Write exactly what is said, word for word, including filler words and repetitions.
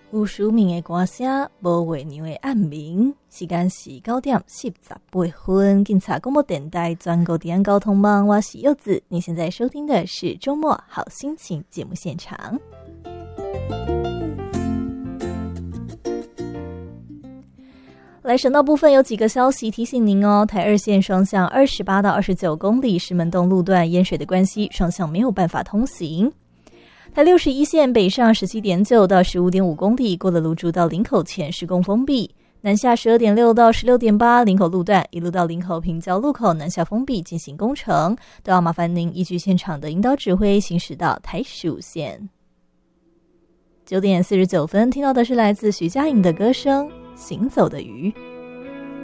有署名的歌声，无月亮的暗暝。时间是九点四十八分。警察广播电台全国治安交通网，我是柚子。你现在收听的是周末好心情节目现场。来省道部分有几个消息提醒您哦。台二线双向二十八到二十九公里石门洞路段淹水的关系，双向没有办法通行。台六十一线北上 十七点九 到 十五点五公里，过了芦竹到林口前施工封闭。南下 十二点六 到 十六点八 林口路段一路到林口平交路口南下封闭进行工程，都要麻烦您依据现场的引导指挥行驶到台十五线。九点四十九分听到的是来自徐佳莹的歌声《行走的鱼》。